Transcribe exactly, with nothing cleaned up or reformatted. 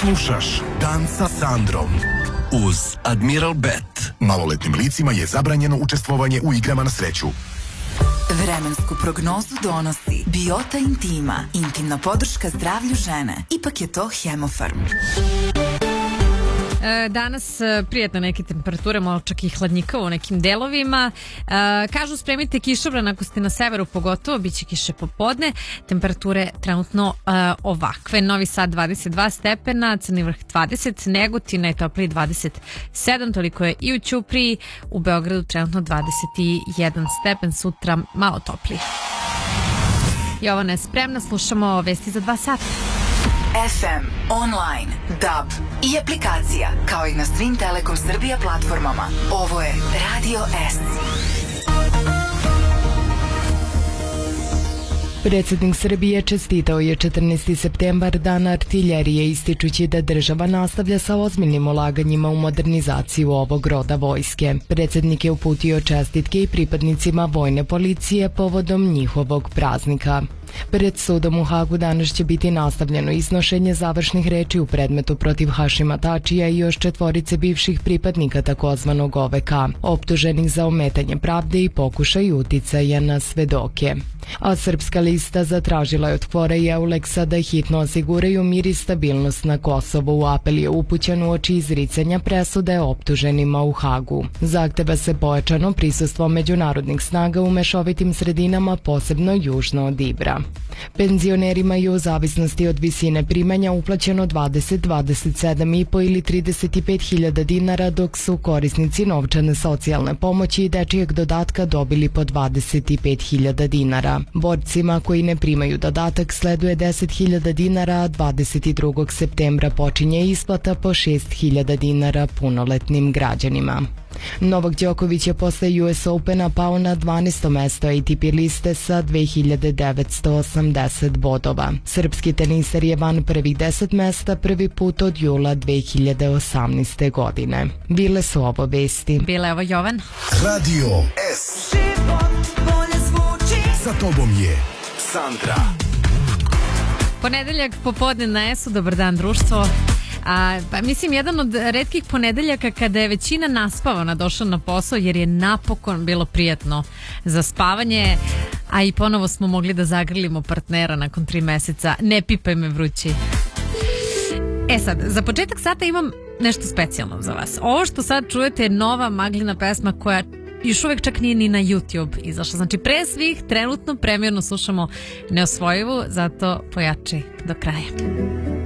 Slušaš Dan sa Sandrom uz Admiral Bet. Maloletnim licima je zabranjeno učestvovanje u igrama na sreću. Vremensku prognozu donosi Biota Intima, intimna podrška zdravlju žene. Ipak je to Hemofarm. Danas prijatne neke temperature, malo čak i hladnjikavo u nekim delovima. Kažu spremite kišobran ako ste na severu, pogotovo bit će kiše popodne. Temperature trenutno ovakve: Novi Sad dvadeset dva stepena, Crni Vrh dvadeset, Negotin je topliji dvadeset sedam, toliko je i u Ćupriji. U Beogradu trenutno dvadeset jedan stepen, sutra malo topliji. Jovana je spremna, slušamo vesti za dva sata. F M, online, D A B i aplikacija, kao i na svim Telekom Srbija platformama. Ovo je Radio S. Predsjednik Srbije čestitao je četrnaesti septembar, Dan artiljerije, ističući da država nastavlja sa ozbiljnim ulaganjima u modernizaciju ovog roda vojske. Predsjednik je uputio čestitke i pripadnicima vojne policije povodom njihovog praznika. Pred sudom u Hagu danas će biti nastavljeno iznošenje završnih reči u predmetu protiv Hašima Tačija i još četvorice bivših pripadnika takozvanog O V K, optuženih za ometanje pravde i pokušaj uticaja na svedoke. A Srpska lista zatražila je od Kvora i Euleksa da hitno osiguraju mir i stabilnost na Kosovu. U apel je upućen uoči izricanja presude optuženima u Hagu. Zahteva se pojačano prisustvo međunarodnih snaga u mešovitim sredinama, posebno južno od Ibra. Penzionerima je u zavisnosti od visine primanja uplaćeno dvadeset, dvadeset sedam i po ili trideset pet hiljada dinara, dok su korisnici novčane socijalne pomoći i dečijeg dodatka dobili po dvadeset pet hiljada dinara. Borcima koji ne primaju dodatak sleduje deset hiljada dinara, a dvadeset drugog septembra počinje isplata po šest hiljada dinara punoletnim građanima. Novak Đoković je posle U S Opena pao na dvanaesto mesto A T P liste sa dve hiljade devetsto osamdeset bodova. Srpski teniser je van prvih deset mesta prvi put od jula dve hiljade osamnaeste. godine. Bile su ovo vesti. Bile ovo Jovan. Radio S. Za tobom je Sandra. Ponedeljak popodne na S-u, dobar dan društvo. A, pa mislim, jedan od retkih ponedeljaka kada je većina naspavana došla na posao, jer je napokon bilo prijatno za spavanje, a i ponovo smo mogli da zagrlimo partnera nakon tri meseca. Ne pipaj me vrući. E sad, za početak sata imam nešto specijalno za vas. Ovo što sad čujete je nova Maglina pesma koja još uvijek čak nije ni na YouTube izašla. Znači, pre svih trenutno premijerno slušamo Neosvojivu, zato pojači do kraja.